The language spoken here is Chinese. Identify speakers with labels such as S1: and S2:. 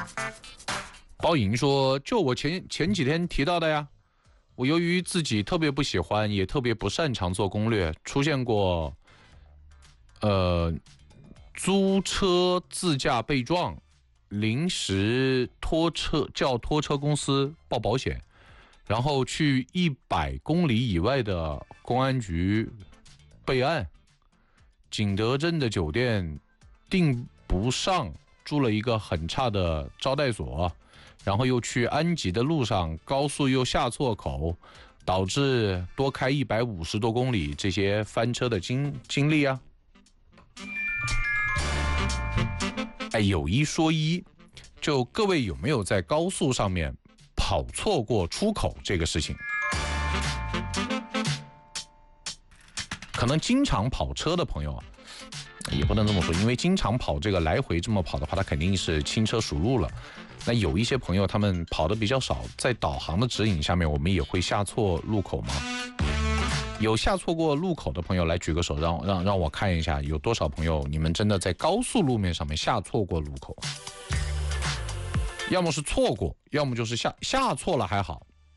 S1: 包莹说，就我前几天提到的呀，我由于自己特别不喜欢，也特别不擅长做攻略，出现过租车自驾被撞，临时叫拖车公司报保险，然后去100公里以外的公安局备案，景德镇的酒店订不上，住了一个很差的招待所，然后又去安吉的路上高速又下错口，导致多开150多公里，这些翻车的经历啊。哎，有一说一，就各位有没有在高速上面跑错过出口这个事情？可能经常跑车的朋友啊，也不能这么说，因为经常跑这个来回这么跑的话，他肯定是轻车熟路了。那有一些朋友他们跑的比较少，在导航的指引下面，我们也会下错路口吗？有下错过路口的朋友来举个手，让我看一下，有多少朋友你们真的在高速路面上面下错过路口？要么是错过，要么就是下错了还好，